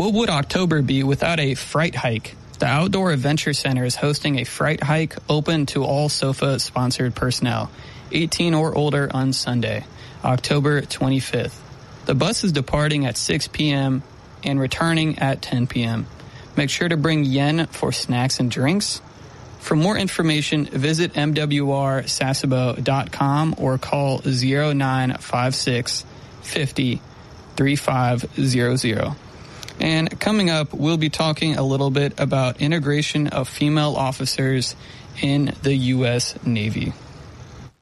What would October be without a fright hike? The Outdoor Adventure Center is hosting a fright hike open to all SOFA-sponsored personnel, 18 or older, on Sunday, October 25th. The bus is departing at 6 p.m. and returning at 10 p.m. Make sure to bring yen for snacks and drinks. For more information, visit mwrsasebo.com or call 0956 50 3500. And coming up, we'll be talking a little bit about integration of female officers in the U.S. Navy.